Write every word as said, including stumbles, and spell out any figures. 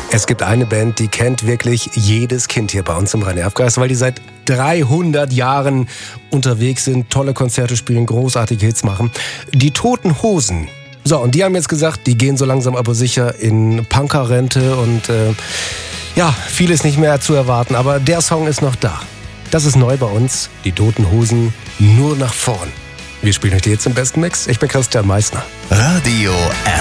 Es gibt eine Band, die kennt wirklich jedes Kind hier bei uns im Rhein-Erf-Kreis, weil die seit dreihundert Jahren unterwegs sind, tolle Konzerte spielen, großartige Hits machen. Die Toten Hosen. So, und die haben jetzt gesagt, die gehen so langsam aber sicher in Punkerrente und äh, ja, viel ist nicht mehr zu erwarten, aber der Song ist noch da. Das ist neu bei uns, die Toten Hosen, nur nach vorn. Wir spielen euch die jetzt im besten Mix. Ich bin Christian Meissner. Radio